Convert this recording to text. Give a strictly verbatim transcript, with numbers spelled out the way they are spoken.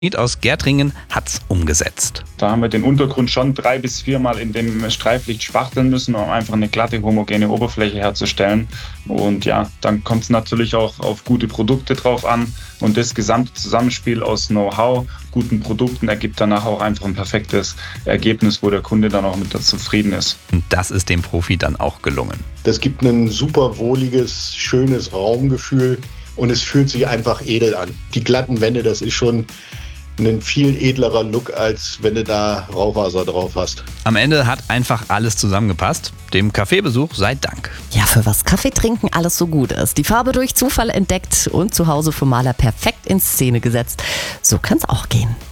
aus Gärtringen hat's umgesetzt. Da haben wir den Untergrund schon drei bis viermal in dem Streiflicht spachteln müssen, um einfach eine glatte, homogene Oberfläche herzustellen. Und ja, dann kommt es natürlich auch auf gute Produkte drauf an. Und das gesamte Zusammenspiel aus Know-how, guten Produkten ergibt danach auch einfach ein perfektes Ergebnis, wo der Kunde dann auch mit zufrieden ist. Und das ist dem Profi dann auch gelungen. Das gibt ein super wohliges, schönes Raumgefühl und es fühlt sich einfach edel an. Die glatten Wände, das ist schon ein viel edlerer Look, als wenn du da Raufaser drauf hast. Am Ende hat einfach alles zusammengepasst. Dem Kaffeebesuch sei Dank. Ja, für was Kaffee trinken alles so gut ist. Die Farbe durch Zufall entdeckt und zu Hause für Maler perfekt in Szene gesetzt. So kann's auch gehen.